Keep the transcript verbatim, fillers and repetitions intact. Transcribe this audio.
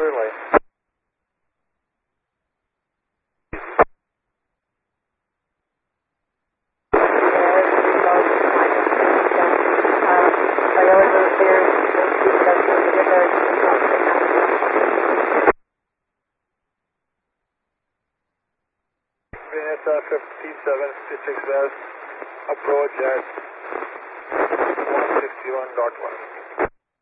Certainly. Vanessa fifty-seven fifty-six West, approach at one sixty-one point one.